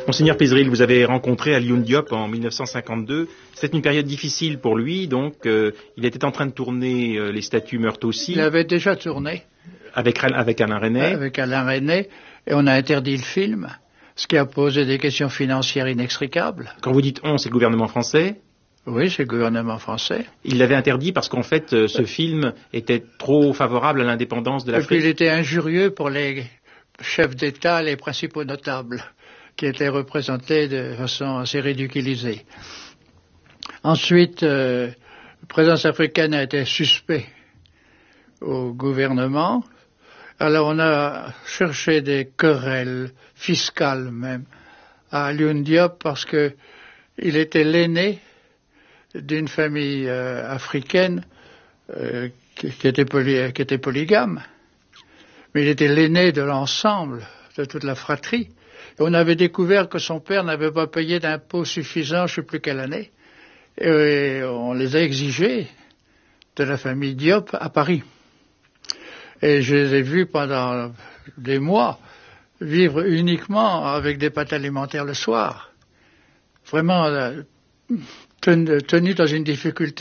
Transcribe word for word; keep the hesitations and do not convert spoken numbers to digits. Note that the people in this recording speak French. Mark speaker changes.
Speaker 1: Monseigneur Pézeril, vous avez rencontré Alioune Diop en mille neuf cent cinquante-deux. C'était une période difficile pour lui, donc euh, il était en train de tourner euh, Les statues meurent aussi.
Speaker 2: Il avait déjà tourné.
Speaker 1: Avec, avec Alain Resnais.
Speaker 2: Avec Alain Resnais, et on a interdit le film, ce qui a posé des questions financières inextricables.
Speaker 1: Quand vous dites on, c'est le gouvernement français?
Speaker 2: Oui, c'est le gouvernement français.
Speaker 1: Il l'avait interdit parce qu'en fait, euh, ce film était trop favorable à l'indépendance de l'Afrique.
Speaker 2: Et puis il était injurieux pour les chefs d'État, les principaux notables, qui étaient représentés de façon assez ridiculisée. Ensuite, euh, la présence africaine a été suspect au gouvernement. Alors on a cherché des querelles fiscales même à Alioune Diop parce que il était l'aîné d'une famille euh, africaine euh, qui, qui, était poly, qui était polygame. Mais il était l'aîné de l'ensemble, de toute la fratrie. Et on avait découvert que son père n'avait pas payé d'impôts suffisants, je ne sais plus quelle année. Et on les a exigés de la famille Diop à Paris. Et je les ai vus pendant des mois vivre uniquement avec des pâtes alimentaires le soir. Vraiment tenus dans une difficulté